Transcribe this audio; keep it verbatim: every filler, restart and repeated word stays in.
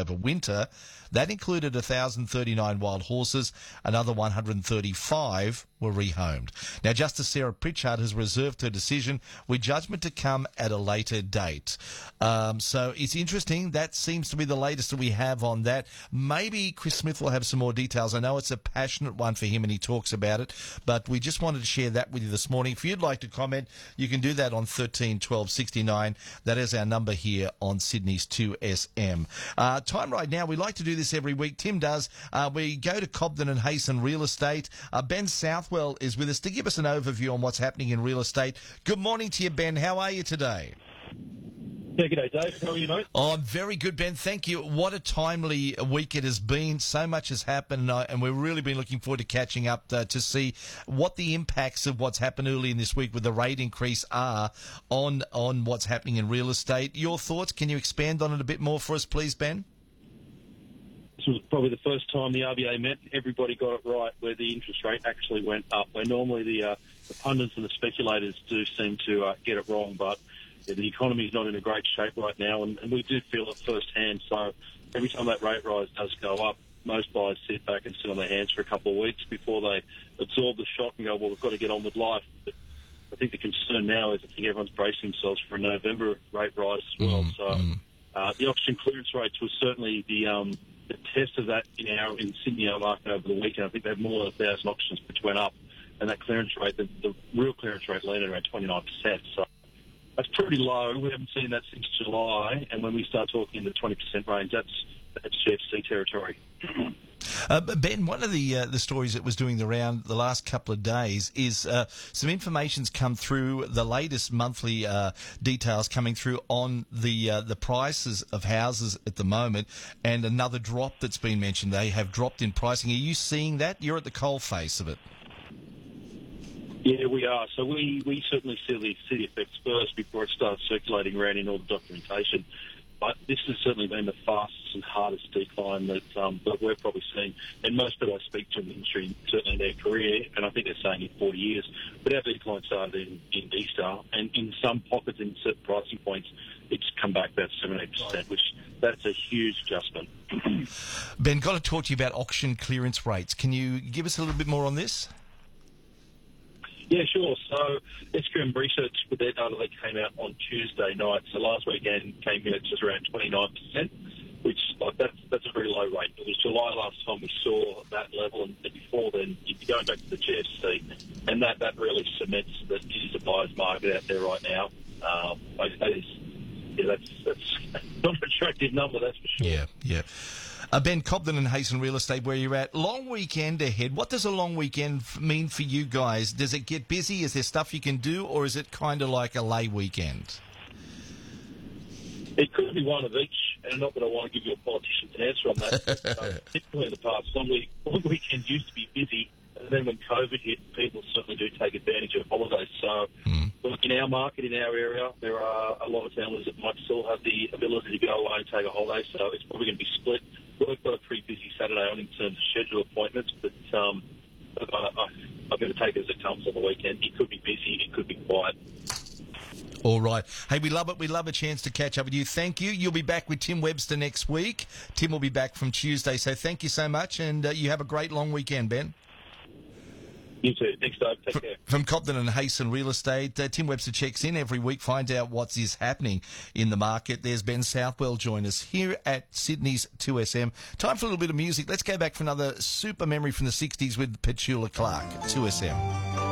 over winter. That included one thousand thirty-nine wild horses. Another one hundred thirty-five were rehomed. Now, Justice Sarah Pritchard has reserved her decision with judgment to come at a later date. Um, so it's interesting. That seems to be the latest that we have on that. Maybe Chris Smith will have some more details. I know it's a passionate one for him and he talks about it, but we just wanted to share that with you this morning. If you'd like to comment, you can do that on thirteen twelve sixty-nine. That is our number here on Sydney's two S M. Uh, time right now, we like to do this every week. Tim does. Uh, we go to Cobden and Hayson Real Estate. Uh, Ben Southwell is with us to give us an overview on what's happening in real estate. Good morning to you, Ben. How are you today? Yeah, g'day, Dave. How are you, mate? Oh, I'm very good, Ben. Thank you. What a timely week it has been. So much has happened, uh, and we've really been looking forward to catching up uh, to see what the impacts of what's happened early in this week with the rate increase are on on what's happening in real estate. Your thoughts? Can you expand on it a bit more for us, please, Ben? This was probably the first time the R B A met. Everybody got it right where the interest rate actually went up, where normally the, uh, the pundits and the speculators do seem to uh, get it wrong, but yeah, the economy is not in a great shape right now, and, and we do feel it firsthand. So every time that rate rise does go up, most buyers sit back and sit on their hands for a couple of weeks before they absorb the shock and go, well, we've got to get on with life. But I think the concern now is I think everyone's bracing themselves for a November rate rise as well. Mm, so mm. Uh, the auction clearance rates was certainly the um, the test of that in our in Sydney our market over the weekend. I think they had more than a thousand auctions which went up, and that clearance rate, the, the real clearance rate, landed around twenty-nine percent. So that's pretty low. We haven't seen that since July, and when we start talking in the twenty percent range, that's that's G F C territory. Uh, Ben, one of the uh, the stories that was doing the round the last couple of days is uh, some information's come through, the latest monthly uh, details coming through on the uh, the prices of houses at the moment, and another drop that's been mentioned. They have dropped in pricing. Are you seeing that? You're at the coalface of it. Yeah, we are. So we, we certainly see the, see the effects first before it starts circulating around in all the documentation. But this has certainly been the fastest and hardest decline that um, that we're probably seeing. And most people I speak to in the industry, certainly in their career, and I think they're saying in forty years, but our decline started in, in Easter, and in some pockets, in certain pricing points, it's come back about seventeen percent, which that's a huge adjustment. Ben, got to talk to you about auction clearance rates. Can you give us a little bit more on this? Yeah, sure. So S Q M Research, with their data that came out on Tuesday night, so last weekend came in at just around twenty-nine percent, which like that's that's a very low rate. It was July last time we saw that level, and before then, you'd be going back to the G F C, and that, that really cements that it is a buyer's market out there right now. Um, that is, yeah, that's, that's not an attractive number, that's for sure. Yeah, yeah. Uh, Ben, Cobden and Hayson Real Estate, where you're at. Long weekend ahead. What does a long weekend f- mean for you guys? Does it get busy? Is there stuff you can do, or is it kind of like a lay weekend? It could be one of each, and not that I want to give you a politician's answer on that. But, um, typically in the past, long, week, long weekends used to be busy, and then when COVID hit, people certainly do take advantage of holidays. So Mm. look, in our market, in our area, there are a lot of families that might still have the ability to go away and take a holiday, so it's probably going to be split. We've got a pretty busy Saturday on in terms of schedule appointments, but um, I, I, I'm going to take it as it comes on the weekend. It could be busy, it could be quiet. All right. Hey, we love it. We love a chance to catch up with you. Thank you. You'll be back with Tim Webster next week. Tim will be back from Tuesday, so thank you so much, and uh, you have a great long weekend, Ben. You too. Thanks, Dave. Take care. From Cobden and Hayson Real Estate, uh, Tim Webster checks in every week, finds out what is happening in the market. There's Ben Southwell join us here at Sydney's two S M. Time for a little bit of music. Let's go back for another super memory from the sixties with Petula Clark, two S M.